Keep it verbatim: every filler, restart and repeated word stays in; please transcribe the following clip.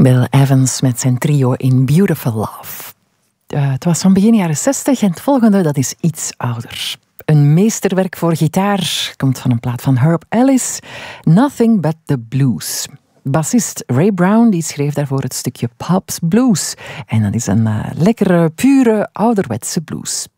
Bill Evans met zijn trio in Beautiful Love. Uh, het was van begin jaren zestig en het volgende dat is iets ouder. Een meesterwerk voor gitaar komt van een plaat van Herb Ellis, Nothing But The Blues. Bassist Ray Brown die schreef daarvoor het stukje Pop's Blues. En dat is een uh, lekkere, pure, ouderwetse blues.